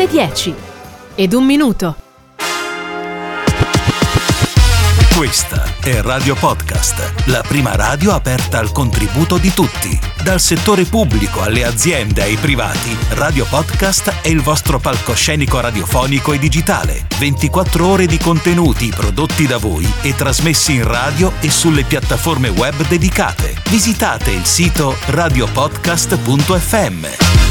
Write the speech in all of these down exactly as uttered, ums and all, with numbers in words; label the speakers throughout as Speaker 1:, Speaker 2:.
Speaker 1: le dieci ed un minuto.
Speaker 2: Questa è Radio Podcast, la prima radio aperta al contributo di tutti. Dal settore pubblico alle aziende ai privati, Radio Podcast è il vostro palcoscenico radiofonico e digitale. ventiquattro ore di contenuti prodotti da voi e trasmessi in radio e sulle piattaforme web dedicate. Visitate il sito radiopodcast punto effe emme.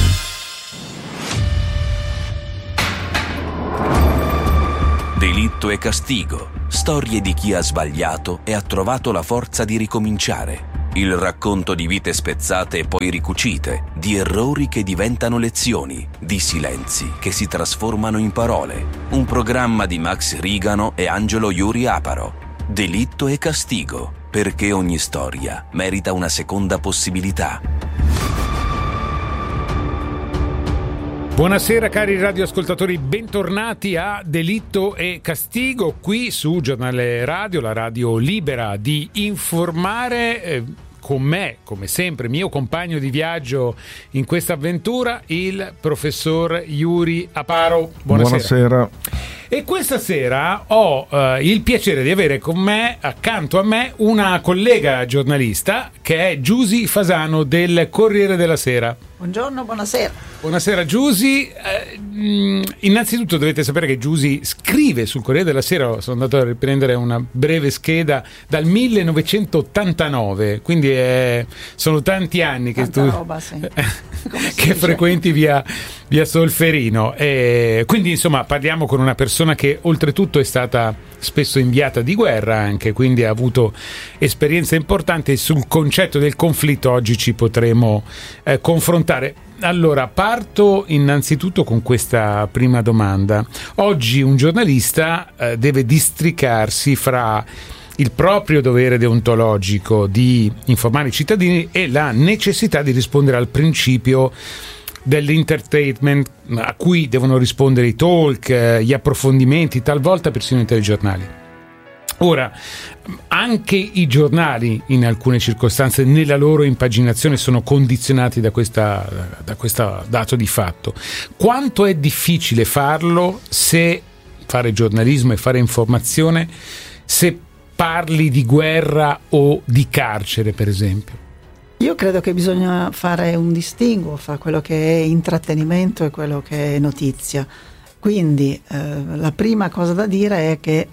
Speaker 2: Delitto e castigo. Storie di chi ha sbagliato e ha trovato la forza di ricominciare. Il racconto di vite spezzate e poi ricucite, di errori che diventano lezioni, di silenzi che si trasformano in parole. Un programma di Max Rigano e Angelo Iuri Aparo. Delitto e castigo, perché ogni storia merita una seconda possibilità.
Speaker 3: Buonasera cari radioascoltatori, bentornati a Delitto e Castigo qui su Giornale Radio, la radio libera di informare. Eh, con me, come sempre, mio compagno di viaggio in questa avventura, il professor Iuri Aparo. Buonasera.
Speaker 4: Buonasera.
Speaker 3: E questa sera ho uh, il piacere di avere con me, accanto a me, una collega giornalista che è Giusy Fasano del Corriere della Sera.
Speaker 5: Buongiorno, buonasera.
Speaker 3: Buonasera Giusy. Eh, innanzitutto dovete sapere che Giusy scrive sul Corriere della Sera, sono andato a riprendere una breve scheda, dal millenovecentottantanove, quindi è, sono tanti anni che
Speaker 5: Tanta
Speaker 3: tu
Speaker 5: roba, sì.
Speaker 3: che frequenti via, via Solferino. E quindi insomma parliamo con una persona che oltretutto è stata spesso inviata di guerra anche, quindi ha avuto esperienze importanti e sul concetto del conflitto oggi ci potremo eh, confrontare. Allora, parto innanzitutto con questa prima domanda. Oggi un giornalista eh, deve districarsi fra il proprio dovere deontologico di informare i cittadini e la necessità di rispondere al principio dell'entertainment a cui devono rispondere i talk, eh, gli approfondimenti, talvolta persino i telegiornali. Ora, anche i giornali in alcune circostanze nella loro impaginazione sono condizionati da questa, da questo dato di fatto. Quanto è difficile farlo, se fare giornalismo e fare informazione, se parli di guerra o di carcere, per esempio?
Speaker 5: Io credo che bisogna fare un distinguo fra quello che è intrattenimento e quello che è notizia. Quindi eh, la prima cosa da dire è che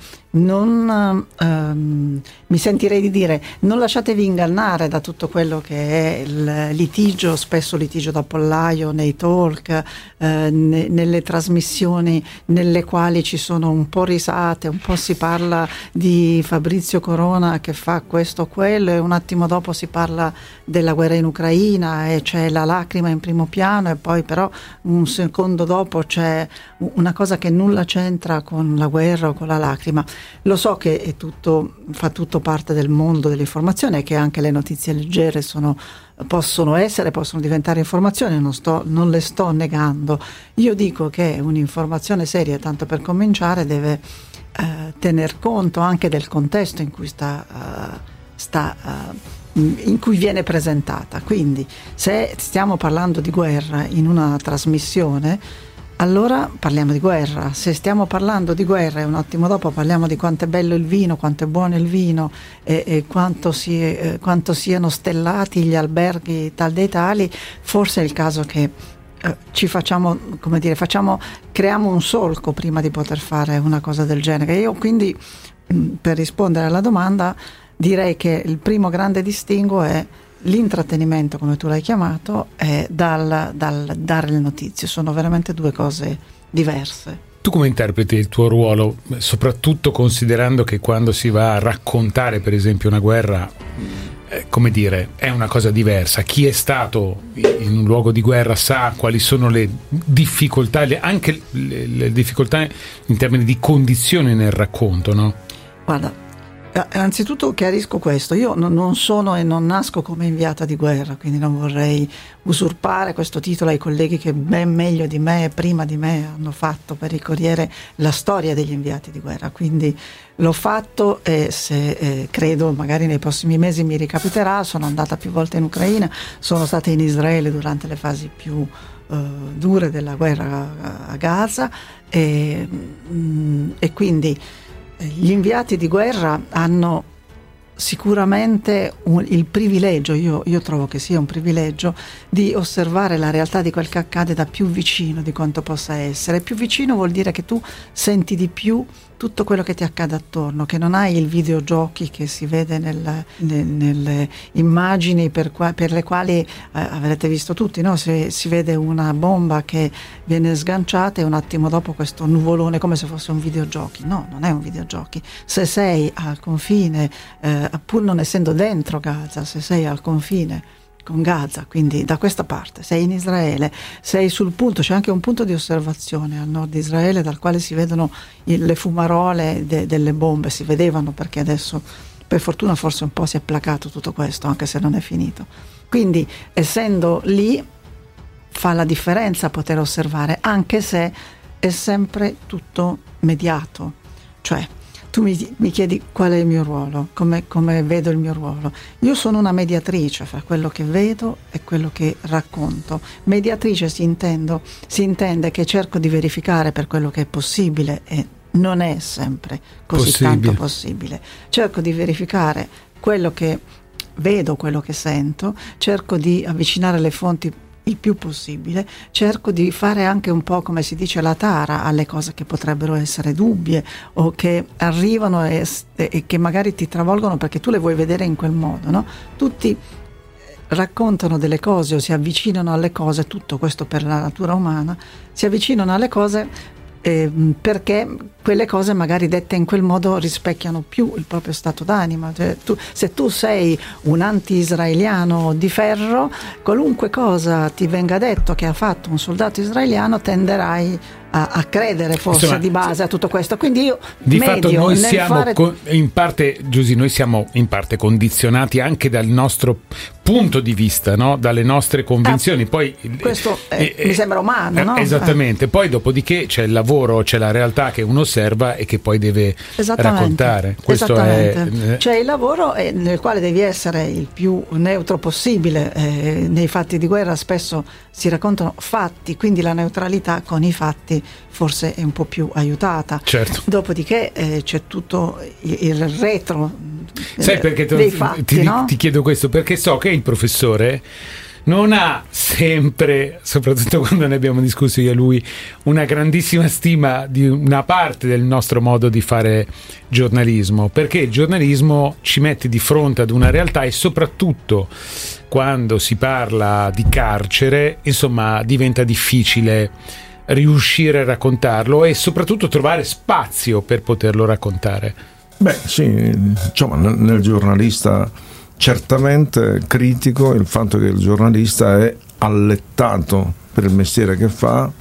Speaker 5: non ehm, mi sentirei di dire non lasciatevi ingannare da tutto quello che è il litigio, spesso litigio da pollaio nei talk, eh, ne, nelle trasmissioni nelle quali ci sono un po' risate, un po' si parla di Fabrizio Corona che fa questo o quello e un attimo dopo si parla della guerra in Ucraina e c'è la lacrima in primo piano e poi però un secondo dopo c'è una cosa che nulla c'entra con la guerra o con la lacrima. Lo so che è tutto, fa tutto parte del mondo dell'informazione e che anche le notizie leggere sono, possono essere, possono diventare informazioni, non, sto, non le sto negando. Io dico che un'informazione seria, tanto per cominciare, deve eh, tener conto anche del contesto in cui sta, uh, sta uh, in cui viene presentata. Quindi se stiamo parlando di guerra in una trasmissione, allora parliamo di guerra. Se stiamo parlando di guerra e un attimo dopo parliamo di quanto è bello il vino, quanto è buono il vino e, e quanto, si, eh, quanto siano stellati gli alberghi tal dei tali, forse è il caso che eh, ci facciamo, come dire, facciamo, creiamo un solco prima di poter fare una cosa del genere. Io quindi, mh, per rispondere alla domanda, direi che il primo grande distinguo è l'intrattenimento, come tu l'hai chiamato, è dal, dal dare le notizie. Sono veramente due cose diverse.
Speaker 3: Tu come interpreti il tuo ruolo, soprattutto considerando che quando si va a raccontare per esempio una guerra, eh, come dire, è una cosa diversa? Chi è stato in un luogo di guerra sa quali sono le difficoltà, le, anche le, le difficoltà in termini di condizioni nel racconto, no?
Speaker 5: Guarda, innanzitutto chiarisco questo: io non sono e non nasco come inviata di guerra, quindi non vorrei usurpare questo titolo ai colleghi che ben meglio di me e prima di me hanno fatto per il Corriere la storia degli inviati di guerra, quindi l'ho fatto e se eh, credo magari nei prossimi mesi mi ricapiterà. Sono andata più volte in Ucraina, sono stata in Israele durante le fasi più uh, dure della guerra a Gaza e, mh, e quindi gli inviati di guerra hanno sicuramente un, il privilegio, io, io trovo che sia un privilegio, di osservare la realtà di quel che accade da più vicino di quanto possa essere. Più vicino vuol dire che tu senti di più tutto quello che ti accade attorno, che non hai il videogiochi che si vede nel, nel, nelle immagini per, qua, per le quali eh, avrete visto tutti, no? Si, si vede una bomba che viene sganciata e un attimo dopo questo nuvolone come se fosse un videogiochi. No, non è un videogiochi. Se sei al confine, eh, pur non essendo dentro Gaza, se sei al confine con Gaza, quindi da questa parte, sei in Israele, sei sul punto, c'è anche un punto di osservazione al nord di Israele dal quale si vedono il, le fumarole de, delle bombe, si vedevano perché adesso per fortuna forse un po' si è placato tutto questo, anche se non è finito. Quindi essendo lì fa la differenza poter osservare, anche se è sempre tutto mediato, cioè tu mi, mi chiedi qual è il mio ruolo, come, come vedo il mio ruolo. Io sono una mediatrice fra quello che vedo e quello che racconto. Mediatrice si, intendo, si intende che cerco di verificare per quello che è possibile e non è sempre così possibile. Tanto possibile. Cerco di verificare quello che vedo, quello che sento, cerco di avvicinare le fonti il più possibile, cerco di fare anche un po', come si dice, la tara alle cose che potrebbero essere dubbie o che arrivano e, e che magari ti travolgono perché tu le vuoi vedere in quel modo, no? Tutti raccontano delle cose o si avvicinano alle cose, tutto questo per la natura umana, si avvicinano alle cose eh, perché quelle cose magari dette in quel modo rispecchiano più il proprio stato d'anima. Cioè, tu, se tu sei un anti-israeliano di ferro, qualunque cosa ti venga detto che ha fatto un soldato israeliano tenderai a, a credere forse Insomma, di base a tutto questo. Quindi io
Speaker 3: di
Speaker 5: medio
Speaker 3: fatto noi
Speaker 5: nel
Speaker 3: siamo
Speaker 5: fare...
Speaker 3: con, in parte, Giusy, noi siamo in parte condizionati anche dal nostro punto di vista, no? Dalle nostre convinzioni. Ah, Poi
Speaker 5: questo eh, eh, mi sembra umano,
Speaker 3: eh,
Speaker 5: no?
Speaker 3: Esattamente. Eh. Poi dopodiché c'è il lavoro, c'è la realtà che uno osserva e che poi deve raccontare. Questo
Speaker 5: Esattamente.
Speaker 3: È...
Speaker 5: C'è il lavoro eh, nel quale devi essere il più neutro possibile. Eh, nei fatti di guerra spesso si raccontano fatti, quindi la neutralità con i fatti forse è un po' più aiutata.
Speaker 3: Certo.
Speaker 5: Dopodiché eh, c'è tutto il, il retro eh,
Speaker 3: Sai perché te,
Speaker 5: dei fatti,
Speaker 3: ti,
Speaker 5: no?
Speaker 3: ti chiedo questo? Perché so che il professore non ha sempre, soprattutto quando ne abbiamo discusso io e lui, una grandissima stima di una parte del nostro modo di fare giornalismo, perché il giornalismo ci mette di fronte ad una realtà e soprattutto quando si parla di carcere, insomma, diventa difficile riuscire a raccontarlo e soprattutto trovare spazio per poterlo raccontare.
Speaker 4: Beh sì, insomma, nel, nel giornalista certamente critico il fatto che il giornalista è allettato per il mestiere che fa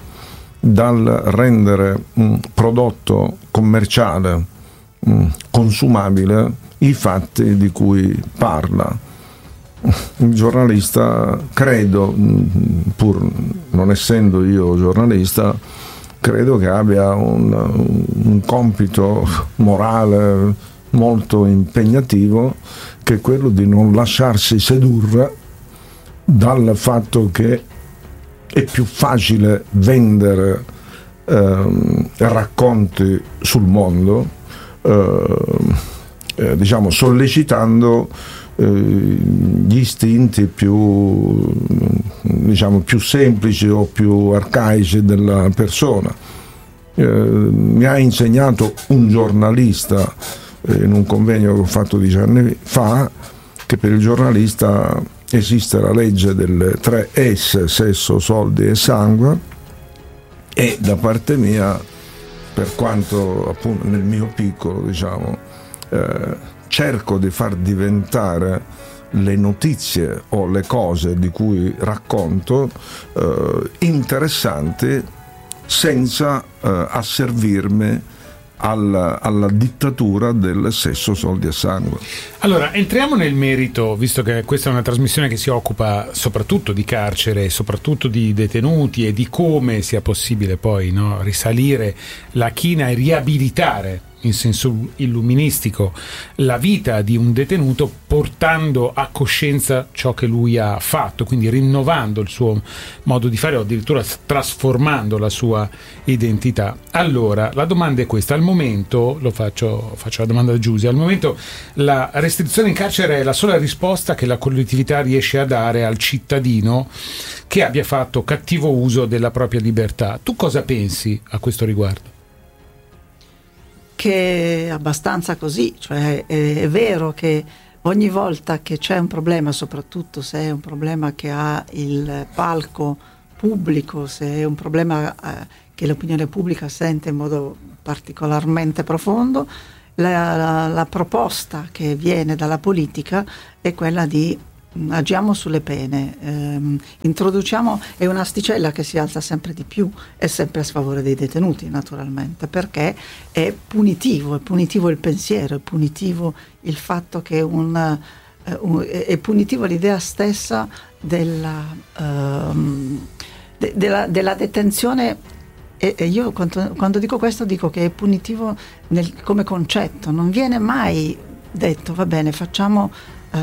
Speaker 4: dal rendere un prodotto commerciale, un consumabile, i fatti di cui parla. Il giornalista, credo, pur non essendo io giornalista, credo che abbia un, un compito morale molto impegnativo, che è quello di non lasciarsi sedurre dal fatto che è più facile vendere eh, racconti sul mondo, eh, eh, diciamo sollecitando eh, gli istinti più, diciamo, più semplici o più arcaici della persona. Eh, mi ha insegnato un giornalista in un convegno che ho fatto dieci anni fa, che per il giornalista esiste la legge delle tre S, sesso, soldi e sangue, e da parte mia, per quanto appunto nel mio piccolo, diciamo, eh, cerco di far diventare le notizie o le cose di cui racconto eh, interessanti, senza eh, asservirmi Alla, alla dittatura del sesso, soldi e sangue.
Speaker 3: Allora, entriamo nel merito, visto che questa è una trasmissione che si occupa soprattutto di carcere, soprattutto di detenuti e di come sia possibile poi, no, risalire la china e riabilitare in senso illuministico la vita di un detenuto, portando a coscienza ciò che lui ha fatto, quindi rinnovando il suo modo di fare o addirittura trasformando la sua identità. Allora, la domanda è questa: al momento, lo faccio, faccio la domanda a Giusy, al momento la restrizione in carcere è la sola risposta che la collettività riesce a dare al cittadino che abbia fatto cattivo uso della propria libertà. Tu cosa pensi a questo riguardo?
Speaker 5: Che è abbastanza così, cioè è, è vero che ogni volta che c'è un problema, soprattutto se è un problema che ha il palco pubblico, se è un problema eh, che l'opinione pubblica sente in modo particolarmente profondo, la, la, la proposta che viene dalla politica è quella di agiamo sulle pene, ehm, introduciamo, è un'asticella che si alza sempre di più, è sempre a sfavore dei detenuti naturalmente, perché è punitivo, è punitivo il pensiero, è punitivo il fatto che un, eh, un è punitivo l'idea stessa della, ehm, de, della, della detenzione. E, e io quando, quando dico questo dico che è punitivo nel, come concetto, non viene mai detto va bene, facciamo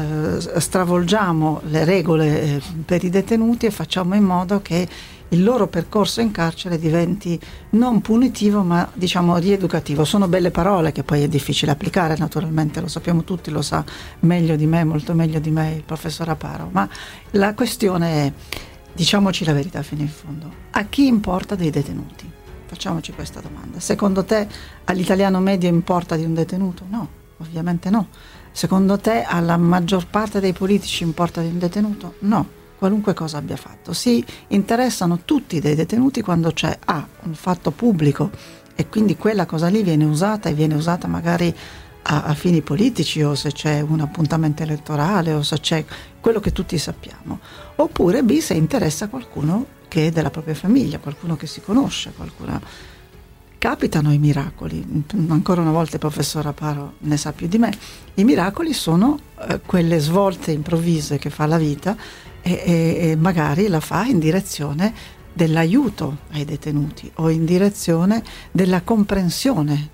Speaker 5: Uh, stravolgiamo le regole eh, per i detenuti e facciamo in modo che il loro percorso in carcere diventi non punitivo ma diciamo rieducativo. Sono belle parole che poi è difficile applicare, naturalmente lo sappiamo tutti, lo sa meglio di me, molto meglio di me il professor Aparo, ma la questione è, diciamoci la verità fino in fondo, a chi importa dei detenuti? Facciamoci questa domanda. Secondo te all'italiano medio importa di un detenuto? No, ovviamente no. Secondo te alla maggior parte dei politici importa di un detenuto? No, qualunque cosa abbia fatto. Si interessano tutti dei detenuti quando c'è A, un fatto pubblico e quindi quella cosa lì viene usata e viene usata magari a, a fini politici, o se c'è un appuntamento elettorale, o se c'è quello che tutti sappiamo. Oppure B, se interessa qualcuno che è della propria famiglia, qualcuno che si conosce, qualcuno. Capitano i miracoli, ancora una volta il professor Aparo ne sa più di me. I miracoli sono eh, quelle svolte improvvise che fa la vita e, e, e magari la fa in direzione dell'aiuto ai detenuti o in direzione della comprensione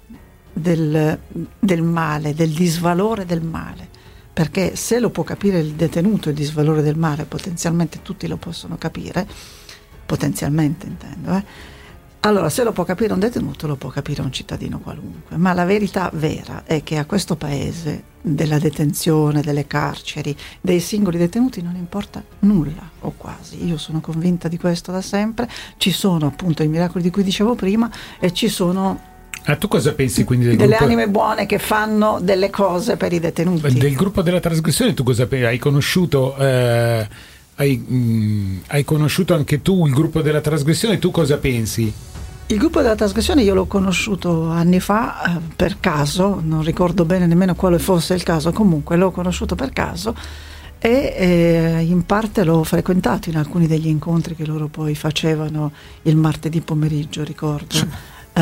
Speaker 5: del, del male, del disvalore del male, perché se lo può capire il detenuto il disvalore del male, potenzialmente tutti lo possono capire, potenzialmente intendo, eh allora, se lo può capire un detenuto, lo può capire un cittadino qualunque. Ma la verità vera è che a questo paese della detenzione, delle carceri, dei singoli detenuti non importa nulla, o quasi. Io sono convinta di questo da sempre. Ci sono appunto i miracoli di cui dicevo prima e ci sono
Speaker 3: ah, tu cosa pensi quindi del
Speaker 5: delle
Speaker 3: gruppo...
Speaker 5: anime buone che fanno delle cose per i detenuti.
Speaker 3: Del gruppo della trasgressione tu cosa pensi? Hai conosciuto... Eh... Hai, mh, hai conosciuto anche tu il gruppo della trasgressione, tu cosa pensi?
Speaker 5: Il gruppo della trasgressione io l'ho conosciuto anni fa eh, per caso, non ricordo bene nemmeno quale fosse il caso, comunque l'ho conosciuto per caso e eh, in parte l'ho frequentato in alcuni degli incontri che loro poi facevano il martedì pomeriggio, ricordo, sì.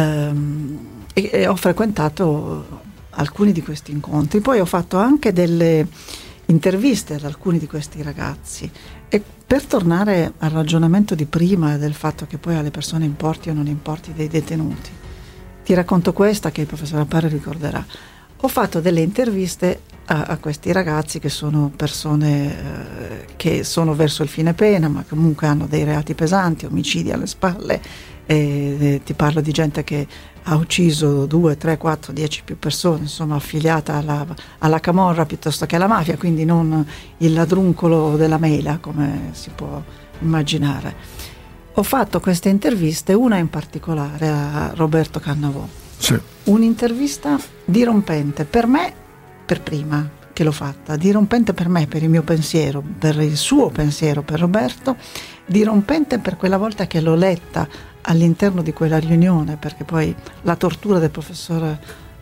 Speaker 5: ehm, e, e ho frequentato alcuni di questi incontri, poi ho fatto anche delle interviste ad alcuni di questi ragazzi. E per tornare al ragionamento di prima del fatto che poi alle persone importi o non importi dei detenuti, ti racconto questa che il professor Aparo ricorderà. Ho fatto delle interviste a, a questi ragazzi che sono persone eh, che sono verso il fine pena ma comunque hanno dei reati pesanti, omicidi alle spalle, e, e ti parlo di gente che ha ucciso due, tre, quattro, dieci più persone, insomma affiliata alla, alla camorra piuttosto che alla mafia, quindi non il ladruncolo della mela come si può immaginare. Ho fatto queste interviste, una in particolare a Roberto Cannavò,
Speaker 4: sì.
Speaker 5: Un'intervista dirompente per me, per prima che l'ho fatta, dirompente per me, per il mio pensiero, per il suo pensiero, per Roberto, dirompente per quella volta che l'ho letta all'interno di quella riunione, perché poi la tortura del professor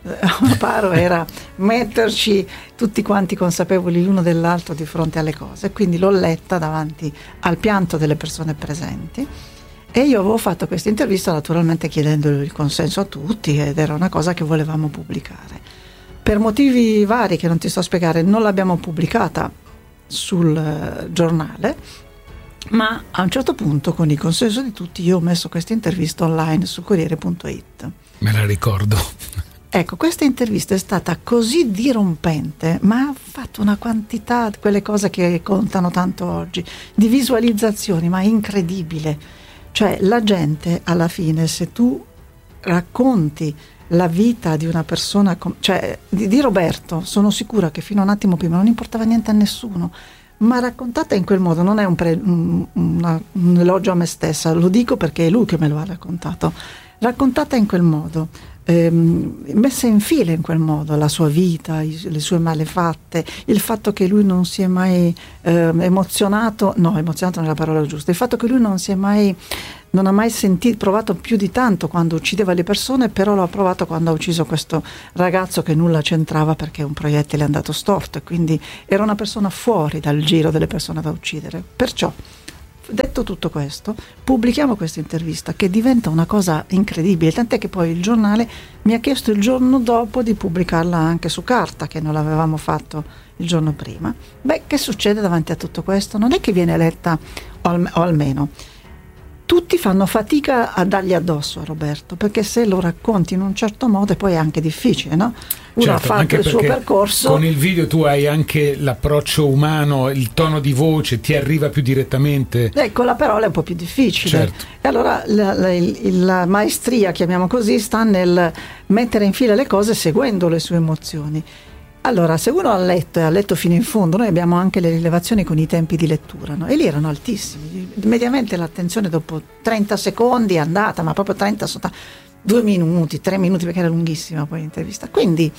Speaker 5: Aparo era metterci tutti quanti consapevoli l'uno dell'altro di fronte alle cose, quindi l'ho letta davanti al pianto delle persone presenti e io avevo fatto questa intervista naturalmente chiedendo il consenso a tutti ed era una cosa che volevamo pubblicare. Per motivi vari che non ti sto a spiegare non l'abbiamo pubblicata sul giornale, ma a un certo punto con il consenso di tutti io ho messo questa intervista online su Corriere punto it.
Speaker 3: Me la ricordo.
Speaker 5: Ecco, questa intervista è stata così dirompente, ma ha fatto una quantità di quelle cose che contano tanto oggi, di visualizzazioni, ma incredibile. Cioè, la gente alla fine, se tu racconti la vita di una persona, com- cioè di, di Roberto, sono sicura che fino a un attimo prima non importava niente a nessuno, ma raccontata in quel modo, non è un, pre- un, una, un elogio a me stessa, lo dico perché è lui che me lo ha raccontato, raccontata in quel modo, ehm, messa in fila in quel modo, la sua vita, i, le sue malefatte, il fatto che lui non si è mai eh, emozionato, no, emozionato non è la parola giusta, il fatto che lui non si è mai non ha mai sentito, provato più di tanto quando uccideva le persone, però lo ha provato quando ha ucciso questo ragazzo che nulla c'entrava perché un proiettile è andato storto, e quindi era una persona fuori dal giro delle persone da uccidere. Perciò, detto tutto questo, pubblichiamo questa intervista che diventa una cosa incredibile, tant'è che poi il giornale mi ha chiesto il giorno dopo di pubblicarla anche su carta, che non l'avevamo fatto il giorno prima. Beh, che succede davanti a tutto questo? Non è che viene letta, o, al, o almeno tutti fanno fatica a dargli addosso a Roberto, perché se lo racconti in un certo modo poi è anche difficile, no? Uno
Speaker 3: certo,
Speaker 5: ha fatto il suo percorso.
Speaker 3: Con il video tu hai anche l'approccio umano, il tono di voce ti arriva più direttamente.
Speaker 5: Eh, con la parola è un po' più difficile.
Speaker 3: Certo.
Speaker 5: E allora la, la, la maestria, chiamiamo così, sta nel mettere in fila le cose seguendo le sue emozioni. Allora, se uno ha letto e ha letto fino in fondo, noi abbiamo anche le rilevazioni con i tempi di lettura, no? E lì erano altissimi. Mediamente l'attenzione dopo trenta secondi è andata, ma proprio trenta, due minuti, tre minuti, perché era lunghissima poi l'intervista. Quindi,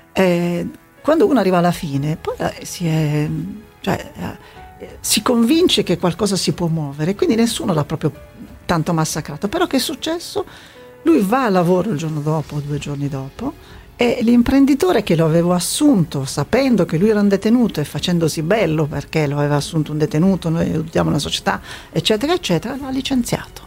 Speaker 5: eh, quando uno arriva alla fine, poi eh, si, è, cioè, eh, si convince che qualcosa si può muovere, quindi nessuno l'ha proprio tanto massacrato. Però che è successo? Lui va a lavoro il giorno dopo o due giorni dopo, e l'imprenditore che lo avevo assunto sapendo che lui era un detenuto e facendosi bello perché lo aveva assunto un detenuto, noi aiutiamo una società eccetera eccetera, l'ha licenziato.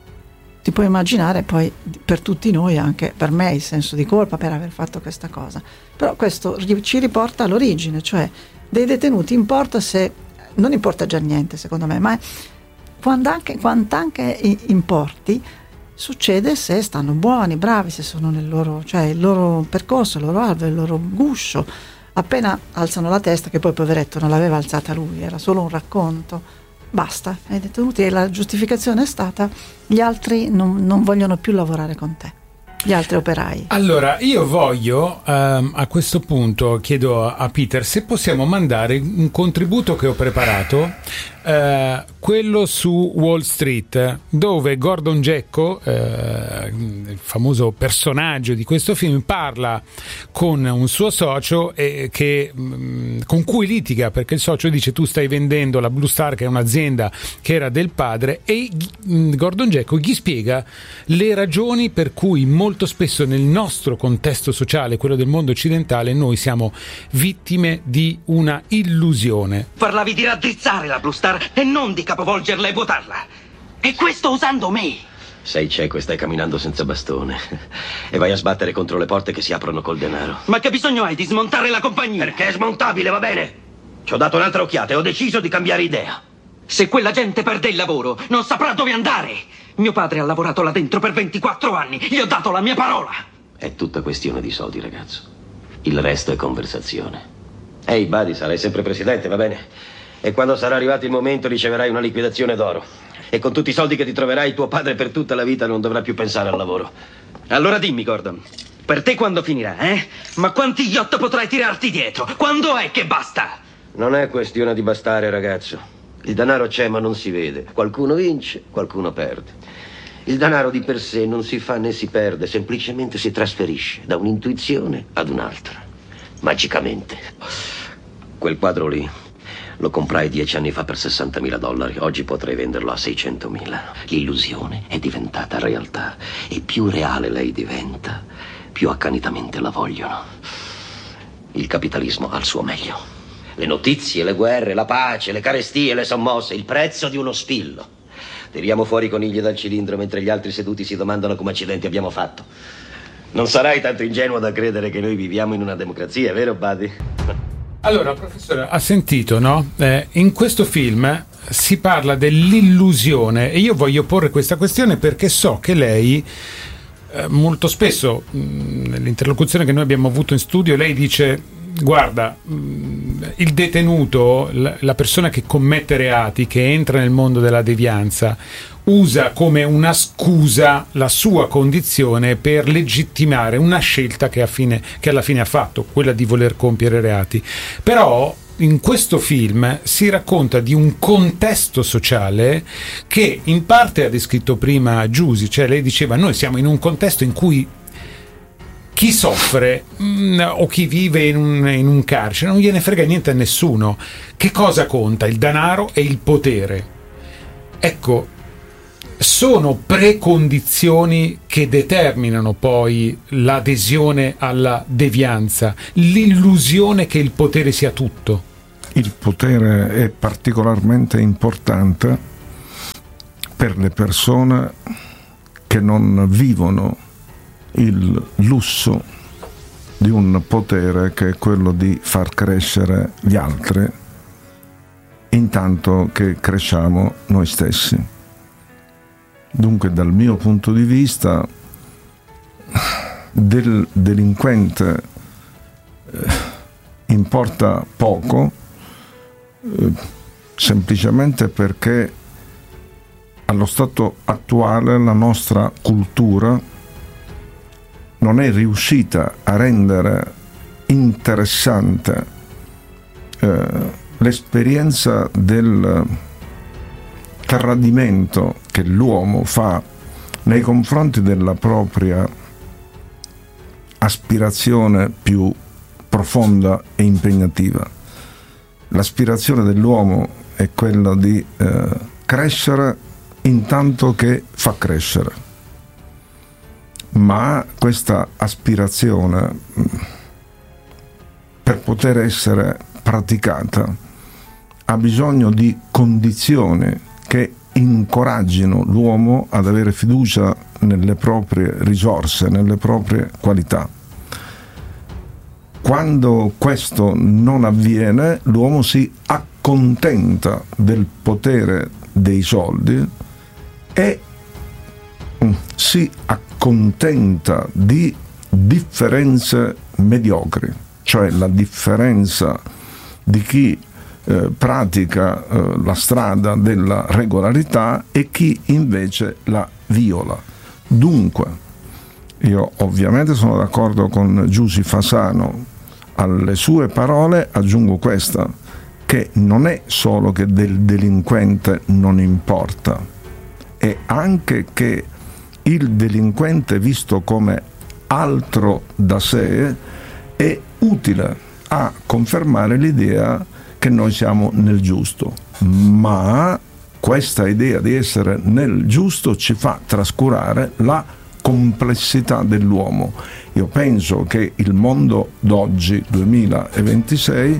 Speaker 5: Ti puoi immaginare poi per tutti noi, anche per me, il senso di colpa per aver fatto questa cosa. Però questo ci riporta all'origine, cioè dei detenuti importa se non importa già niente secondo me, ma quando anche, quando anche importi succede se stanno buoni, bravi, se sono nel loro, cioè il loro percorso, il loro albero, il loro guscio. Appena alzano la testa, che poi poveretto non l'aveva alzata lui, era solo un racconto, basta, ai detenuti, e la giustificazione è stata: gli altri non, non vogliono più lavorare con te, gli altri operai.
Speaker 3: Allora io voglio um, a questo punto chiedo a, a Peter se possiamo mandare un contributo che ho preparato, uh, quello su Wall Street, dove Gordon Gekko, uh, il famoso personaggio di questo film, parla con un suo socio e che, um, con cui litiga perché il socio dice: tu stai vendendo la Blue Star, che è un'azienda che era del padre, e um, Gordon Gekko gli spiega le ragioni per cui molto spesso nel nostro contesto sociale, quello del mondo occidentale, noi siamo vittime di una illusione.
Speaker 6: Parlavi di raddrizzare la Blue Star e non di capovolgerla e vuotarla. E questo usando me.
Speaker 7: Sei cieco e stai camminando senza bastone. E vai a sbattere contro le porte che si aprono col denaro.
Speaker 6: Ma che bisogno hai di smontare la compagnia?
Speaker 7: Perché è smontabile, va bene? Ci ho dato un'altra occhiata e ho deciso di cambiare idea.
Speaker 6: Se quella gente perde il lavoro, non saprà dove andare. Mio padre ha lavorato là dentro per ventiquattro anni. Gli ho dato la mia parola.
Speaker 7: È tutta questione di soldi, ragazzo. Il resto è conversazione. Ehi, Buddy, sarai sempre presidente, va bene? E quando sarà arrivato il momento riceverai una liquidazione d'oro. E con tutti i soldi che ti troverai, tuo padre per tutta la vita non dovrà più pensare al lavoro.
Speaker 6: Allora dimmi, Gordon, per te quando finirà, eh? Ma quanti yacht potrai tirarti dietro? Quando è che basta?
Speaker 7: Non è questione di bastare, ragazzo. Il denaro c'è ma non si vede. Qualcuno vince, qualcuno perde. Il denaro di per sé non si fa né si perde, semplicemente si trasferisce da un'intuizione ad un'altra. Magicamente. Quel quadro lì lo comprai dieci anni fa per sessantamila dollari. Oggi potrei venderlo a seicentomila. L'illusione è diventata realtà. E più reale lei diventa, più accanitamente la vogliono. Il capitalismo ha il suo meglio. Le notizie, le guerre, la pace, le carestie, le sommosse, il prezzo di uno spillo. Tiriamo fuori i conigli dal cilindro mentre gli altri seduti si domandano come accidenti abbiamo fatto. Non sarai tanto ingenuo da credere che noi viviamo in una democrazia, vero, Buddy?
Speaker 3: Allora, professore, ha sentito, no? Eh, in questo film si parla dell'illusione e io voglio porre questa questione perché so che lei eh, molto spesso mh, nell'interlocuzione che noi abbiamo avuto in studio lei dice: guarda, mh, il detenuto, la, la persona che commette reati, che entra nel mondo della devianza, usa come una scusa la sua condizione per legittimare una scelta che, a fine, che alla fine ha fatto, quella di voler compiere reati. Però in questo film si racconta di un contesto sociale che in parte ha descritto prima Giusy, cioè lei diceva: noi siamo in un contesto in cui chi soffre mh, o chi vive in un, in un carcere non gliene frega niente a nessuno. Che cosa conta? Il denaro e il potere. Ecco, sono precondizioni che determinano poi l'adesione alla devianza, l'illusione che il potere sia tutto.
Speaker 4: Il potere è particolarmente importante per le persone che non vivono il lusso di un potere che è quello di far crescere gli altri intanto che cresciamo noi stessi. Dunque, dal mio punto di vista, del delinquente eh, importa poco, eh, semplicemente perché allo stato attuale la nostra cultura non è riuscita a rendere interessante eh, l'esperienza del tradimento che l'uomo fa nei confronti della propria aspirazione più profonda e impegnativa. L'aspirazione dell'uomo è quella di eh, crescere intanto che fa crescere, ma questa aspirazione, per poter essere praticata, ha bisogno di condizioni che incoraggino l'uomo ad avere fiducia nelle proprie risorse, nelle proprie qualità. Quando questo non avviene, l'uomo si accontenta del potere dei soldi e si accontenta di differenze mediocri, cioè la differenza di chi eh, pratica eh, la strada della regolarità e chi invece la viola. Dunque, io ovviamente sono d'accordo con Giusy Fasano. Alle sue parole aggiungo questa, che non è solo che del delinquente non importa, è anche che il delinquente visto come altro da sé è utile a confermare l'idea che noi siamo nel giusto, ma questa idea di essere nel giusto ci fa trascurare la complessità dell'uomo. Io penso che il mondo d'oggi, duemilaventisei,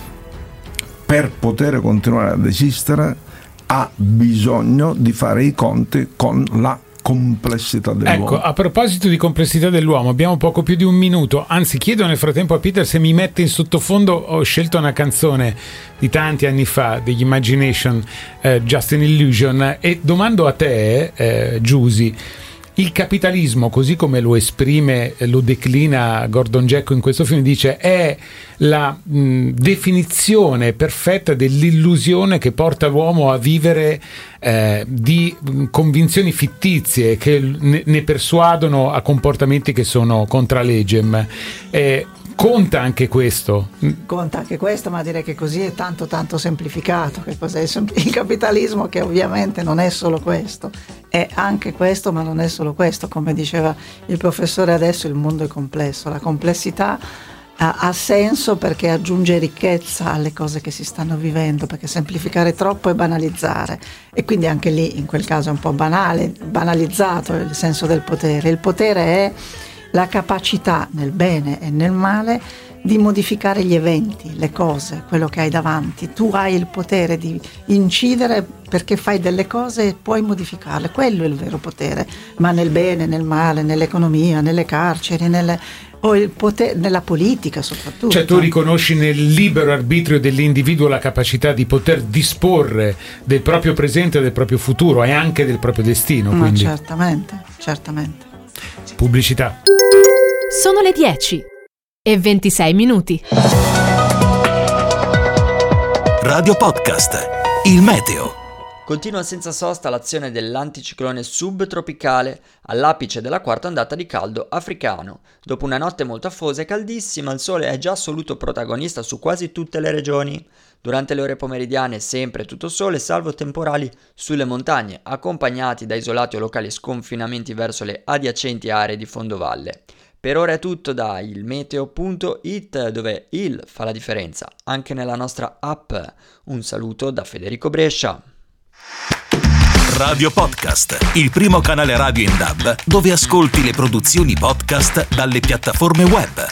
Speaker 4: per poter continuare ad esistere ha bisogno di fare i conti con la complessità dell'uomo.
Speaker 3: Ecco, a proposito di complessità dell'uomo, abbiamo poco più di un minuto, anzi chiedo nel frattempo a Peter se mi mette in sottofondo. Ho scelto una canzone di tanti anni fa degli Imagination, eh, Just an Illusion, e domando a te, eh, Giusy, il capitalismo, così come lo esprime, lo declina Gordon Gekko in questo film, dice è la mh, definizione perfetta dell'illusione che porta l'uomo a vivere eh, di mh, convinzioni fittizie che ne, ne persuadono a comportamenti che sono contra legem. Eh, Conta anche questo?
Speaker 5: Conta anche questo, ma direi che così è tanto tanto semplificato. Che cos'è il capitalismo? Che ovviamente non è solo questo, è anche questo, ma non è solo questo. Come diceva il professore adesso, il mondo è complesso. La complessità ha, ha senso perché aggiunge ricchezza alle cose che si stanno vivendo, perché semplificare troppo è banalizzare, e quindi anche lì in quel caso è un po' banale, banalizzato il senso del potere. Il potere è la capacità nel bene e nel male di modificare gli eventi, le cose, quello che hai davanti. Tu hai il potere di incidere perché fai delle cose e puoi modificarle. Quello è il vero potere, ma nel bene, nel male, nell'economia, nelle carceri, nelle, o il potere, nella politica soprattutto.
Speaker 3: Cioè tu riconosci nel libero arbitrio dell'individuo la capacità di poter disporre del proprio presente e del proprio futuro e anche del proprio destino.
Speaker 5: Ma
Speaker 3: quindi.
Speaker 5: certamente, certamente.
Speaker 3: Pubblicità.
Speaker 1: Sono le dieci e ventisei minuti.
Speaker 2: Radio Podcast, il meteo.
Speaker 8: Continua senza sosta l'azione dell'anticiclone subtropicale all'apice della quarta ondata di caldo africano. Dopo una notte molto afosa e caldissima, il sole è già assoluto protagonista su quasi tutte le regioni. Durante le ore pomeridiane sempre tutto sole, salvo temporali sulle montagne, accompagnati da isolati o locali sconfinamenti verso le adiacenti aree di fondovalle. Per ora è tutto da ilmeteo punto it, dove il fa la differenza anche nella nostra app. Un saluto da Federico Brescia.
Speaker 2: Radio Podcast, il primo canale radio in D A B dove ascolti le produzioni podcast dalle piattaforme web.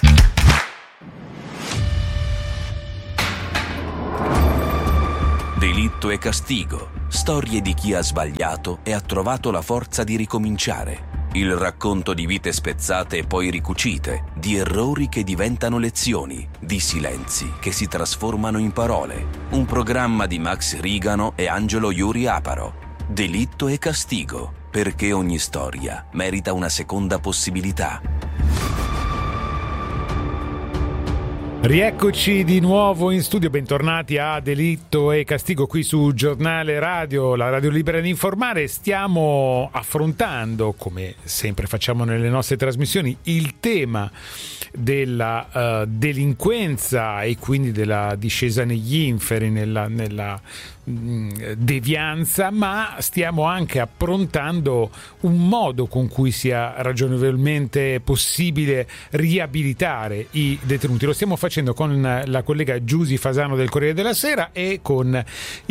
Speaker 2: Delitto e castigo, storie di chi ha sbagliato e ha trovato la forza di ricominciare. Il racconto di vite spezzate e poi ricucite, di errori che diventano lezioni, di silenzi che si trasformano in parole. Un programma di Max Rigano e Angelo Iuri Aparo. Delitto e castigo, perché ogni storia merita una seconda possibilità.
Speaker 3: Rieccoci di nuovo in studio, bentornati a Delitto e Castigo qui su Giornale Radio, la radio libera di informare. Stiamo affrontando, come sempre facciamo nelle nostre trasmissioni, il tema della uh, delinquenza e quindi della discesa negli inferi, nella, nella mh, devianza, ma stiamo anche approntando un modo con cui sia ragionevolmente possibile riabilitare i detenuti. Lo stiamo facendo con la collega Giusy Fasano del Corriere della Sera e con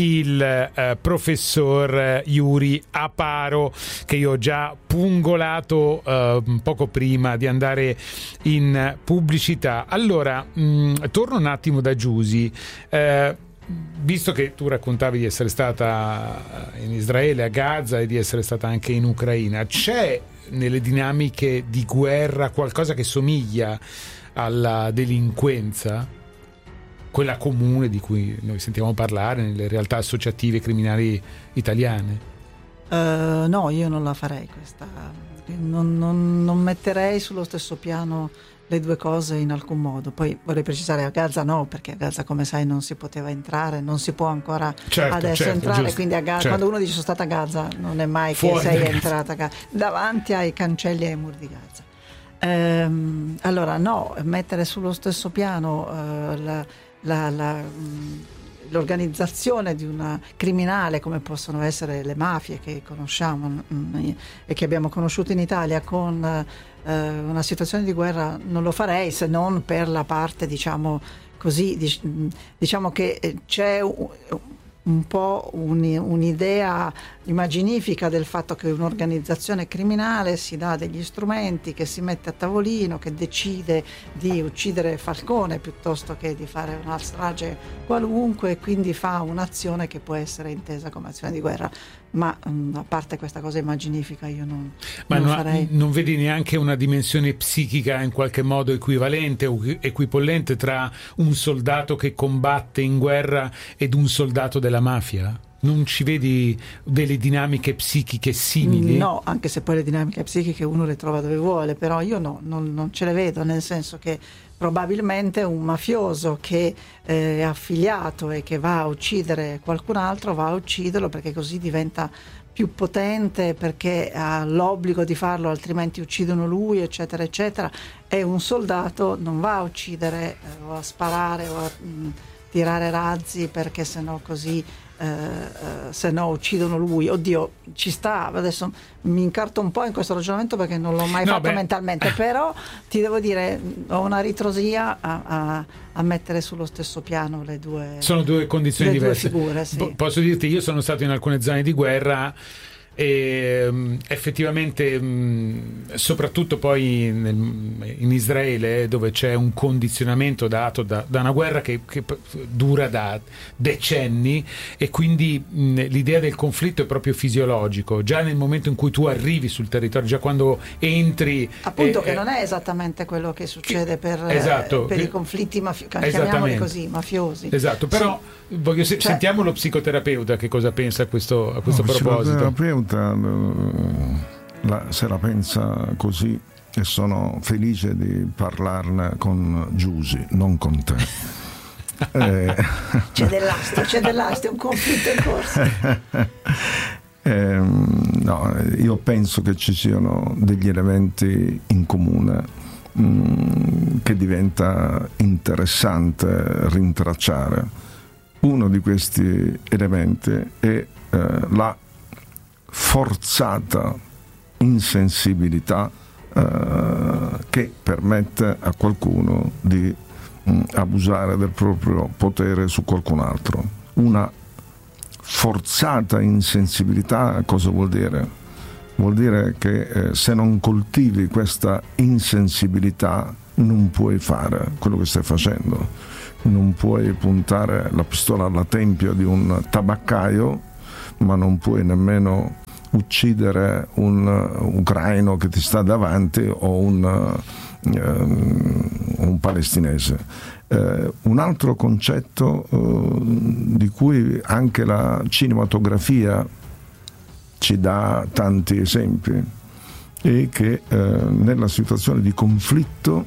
Speaker 3: il uh, professor Iuri Aparo, che io ho già pungolato uh, poco prima di andare in pubblicità. Allora, mh, torno un attimo da Giusy. Eh, visto che tu raccontavi di essere stata in Israele, a Gaza, e di essere stata anche in Ucraina, c'è nelle dinamiche di guerra qualcosa che somiglia alla delinquenza, quella comune di cui noi sentiamo parlare nelle realtà associative criminali italiane?
Speaker 5: Uh, no, io non la farei questa, non, non, non metterei sullo stesso piano le due cose in alcun modo. Poi vorrei precisare, a Gaza no, perché a Gaza, come sai, non si poteva entrare, non si può ancora
Speaker 3: certo,
Speaker 5: adesso
Speaker 3: certo,
Speaker 5: entrare,
Speaker 3: giusto,
Speaker 5: quindi a Gaza,
Speaker 3: certo.
Speaker 5: quando uno dice sono stata a Gaza, non è mai
Speaker 3: Fuori
Speaker 5: che sei
Speaker 3: da
Speaker 5: entrata a Gaza, davanti ai cancelli e ai muri di Gaza. Ehm, allora no, mettere sullo stesso piano uh, la, la, la mh, l'organizzazione di una criminale come possono essere le mafie che conosciamo mh, e che abbiamo conosciuto in Italia, con uh, una situazione di guerra, non lo farei, se non per la parte, diciamo così, diciamo che c'è un, un po' un, un'idea immaginifica del fatto che un'organizzazione criminale si dà degli strumenti, che si mette a tavolino, che decide di uccidere Falcone piuttosto che di fare una strage qualunque, e quindi fa un'azione che può essere intesa come azione di guerra. Ma mh, a parte questa cosa immaginifica, io non,
Speaker 3: Ma
Speaker 5: non
Speaker 3: no,
Speaker 5: farei.
Speaker 3: Non vedi neanche una dimensione psichica in qualche modo equivalente o equipollente tra un soldato che combatte in guerra ed un soldato della mafia? Non ci vedi delle dinamiche psichiche simili?
Speaker 5: No, anche se poi le dinamiche psichiche uno le trova dove vuole, però io no, non, non ce le vedo, nel senso che probabilmente un mafioso che eh, è affiliato e che va a uccidere qualcun altro va a ucciderlo perché così diventa più potente, perché ha l'obbligo di farlo, altrimenti uccidono lui, eccetera eccetera. E un soldato non va a uccidere eh, o a sparare o a mh, tirare razzi, perché sennò così eh, eh, se no uccidono lui. Oddio, ci sta, adesso mi incarto un po' in questo ragionamento perché non l'ho mai
Speaker 3: no,
Speaker 5: fatto
Speaker 3: beh.
Speaker 5: mentalmente, però ti devo dire, ho una ritrosia a, a, a mettere sullo stesso piano le due,
Speaker 3: sono due condizioni
Speaker 5: le
Speaker 3: diverse.
Speaker 5: Due figure, sì.
Speaker 3: P- posso dirti, io sono stato in alcune zone di guerra e um, effettivamente um, soprattutto poi nel, in Israele, dove c'è un condizionamento dato da, da una guerra che, che dura da decenni, e quindi mh, l'idea del conflitto è proprio fisiologico già nel momento in cui tu arrivi sul territorio, già quando entri,
Speaker 5: appunto,
Speaker 3: eh,
Speaker 5: che
Speaker 3: eh,
Speaker 5: non è esattamente quello che succede
Speaker 3: che,
Speaker 5: per,
Speaker 3: esatto,
Speaker 5: eh, per
Speaker 3: che,
Speaker 5: i conflitti mafiosi, chiamiamoli così, mafiosi.
Speaker 3: Esatto, però
Speaker 5: sì.
Speaker 3: voglio se-
Speaker 5: cioè,
Speaker 3: sentiamo lo psicoterapeuta che cosa pensa a questo, a questo
Speaker 4: no,
Speaker 3: proposito.
Speaker 4: La, se la pensa così e sono felice di parlarne con Giusy, non con te. eh,
Speaker 5: c'è dell'astio, c'è dell'astio, un conflitto in corso.
Speaker 4: eh, no, io penso che ci siano degli elementi in comune mh, che diventa interessante rintracciare. Uno di questi elementi è eh, la forzata insensibilità eh, che permette a qualcuno di mh, abusare del proprio potere su qualcun altro. Una forzata insensibilità cosa vuol dire? Vuol dire che eh, se non coltivi questa insensibilità non puoi fare quello che stai facendo. Non puoi puntare la pistola alla tempia di un tabaccaio, ma non puoi nemmeno uccidere un ucraino che ti sta davanti o un, um, un palestinese. Uh, un altro concetto uh, di cui anche la cinematografia ci dà tanti esempi è che uh, nella situazione di conflitto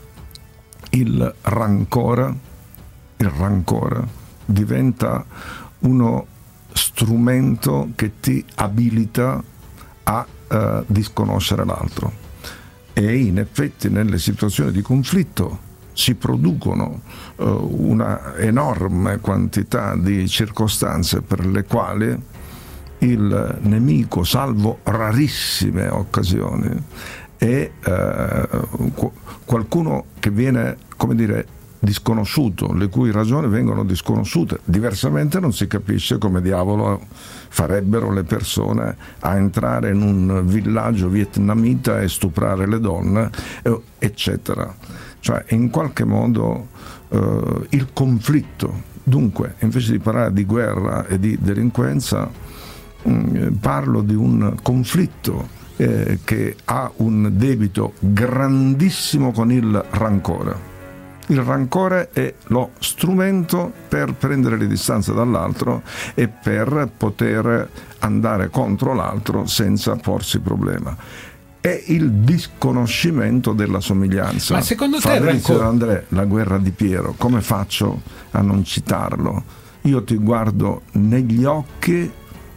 Speaker 4: il rancore il rancore diventa uno strumento che ti abilita a uh, disconoscere l'altro, e in effetti nelle situazioni di conflitto si producono uh, una enorme quantità di circostanze per le quali il nemico, salvo rarissime occasioni, è uh, qualcuno che viene, come dire, disconosciuto, le cui ragioni vengono disconosciute. Diversamente non si capisce come diavolo farebbero le persone a entrare in un villaggio vietnamita e stuprare le donne, eccetera. Cioè, in qualche modo eh, il conflitto. Dunque, invece di parlare di guerra e di delinquenza, mh, parlo di un conflitto eh, che ha un debito grandissimo con il rancore. Il rancore è lo strumento per prendere le distanze dall'altro e per poter andare contro l'altro senza porsi problema. È il disconoscimento della somiglianza.
Speaker 3: Ma secondo te
Speaker 4: Fabrizio
Speaker 3: rancore...
Speaker 4: André, la guerra di Piero, come faccio a non citarlo? Io ti guardo negli occhi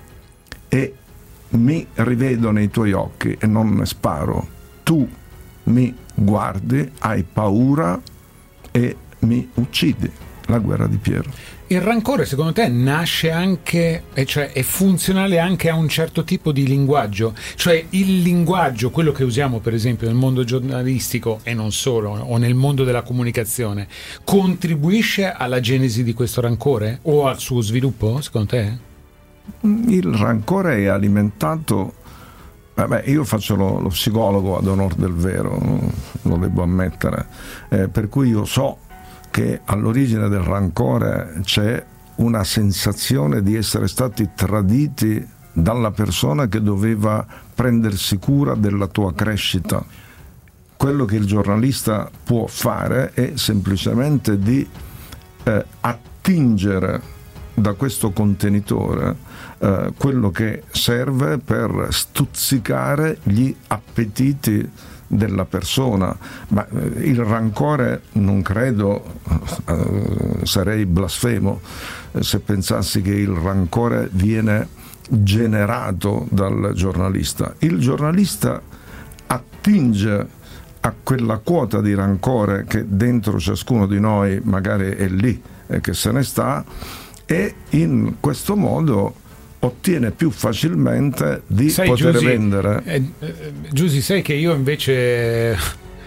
Speaker 4: e mi rivedo nei tuoi occhi e non ne sparo. Tu mi guardi, hai paura e mi uccidi. La guerra di Piero.
Speaker 3: Il rancore secondo te nasce anche, cioè è funzionale anche a un certo tipo di linguaggio? Cioè il linguaggio, quello che usiamo per esempio nel mondo giornalistico e non solo, o nel mondo della comunicazione, contribuisce alla genesi di questo rancore o al suo sviluppo secondo te?
Speaker 4: Il rancore è alimentato. Vabbè, io faccio lo, lo psicologo ad onor del vero, lo devo ammettere, eh, per cui io so che all'origine del rancore c'è una sensazione di essere stati traditi dalla persona che doveva prendersi cura della tua crescita. Quello che il giornalista può fare è semplicemente di eh, attingere da questo contenitore eh, quello che serve per stuzzicare gli appetiti della persona. Ma eh, il rancore, non credo, eh, sarei blasfemo eh, se pensassi che il rancore viene generato dal giornalista. Il giornalista attinge a quella quota di rancore che dentro ciascuno di noi magari è lì e che se ne sta, e in questo modo ottiene più facilmente di
Speaker 3: sai,
Speaker 4: poter
Speaker 3: Giusy,
Speaker 4: vendere.
Speaker 3: Eh, eh, Giusy, sai che io invece,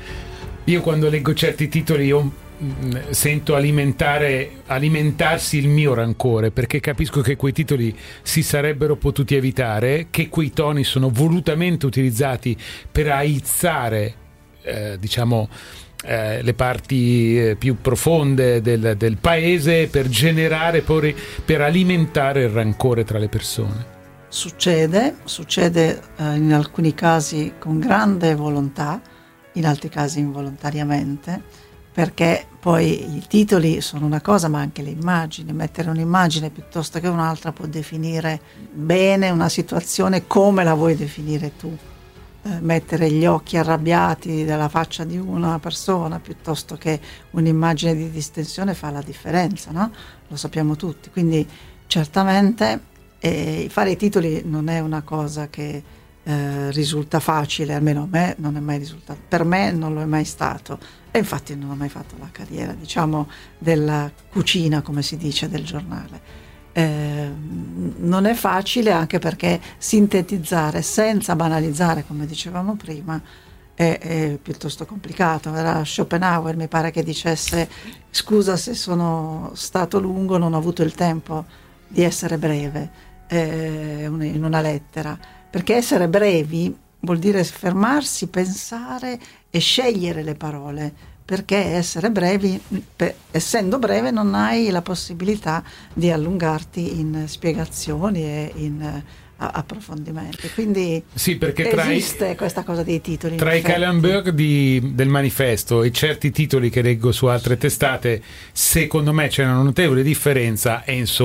Speaker 3: io quando leggo certi titoli io mh, sento alimentare, alimentarsi il mio rancore, perché capisco che quei titoli si sarebbero potuti evitare, che quei toni sono volutamente utilizzati per aizzare, eh, diciamo, Eh, le parti eh, più profonde del, del paese, per generare, poi, per alimentare il rancore tra le persone.
Speaker 5: Succede, succede eh, in alcuni casi con grande volontà, in altri casi involontariamente, perché poi i titoli sono una cosa, ma anche le immagini. Mettere un'immagine piuttosto che un'altra può definire bene una situazione come la vuoi definire tu. eh, mettere gli occhi arrabbiati dalla faccia di una persona piuttosto che un'immagine di distensione fa la differenza, no? Lo sappiamo tutti, quindi certamente eh, fare i titoli non è una cosa che eh, risulta facile, almeno a me non è mai risultato, per me non lo è mai stato, e infatti non ho mai fatto la carriera, diciamo, della cucina, come si dice, del giornale. Eh, non è facile, anche perché sintetizzare senza banalizzare, come dicevamo prima, è, è piuttosto complicato. Era Schopenhauer, mi pare, che dicesse: scusa se sono stato lungo, non ho avuto il tempo di essere breve, eh, in una lettera, perché essere brevi vuol dire fermarsi, pensare e scegliere le parole, perché essere brevi, per, essendo breve, non hai la possibilità di allungarti in spiegazioni e in uh, approfondimenti. Quindi
Speaker 3: sì, perché tra
Speaker 5: esiste
Speaker 3: i,
Speaker 5: questa cosa dei titoli.
Speaker 3: Tra i Kallenberg di, del manifesto e certi titoli che leggo su altre testate, secondo me c'è una notevole differenza, e insomma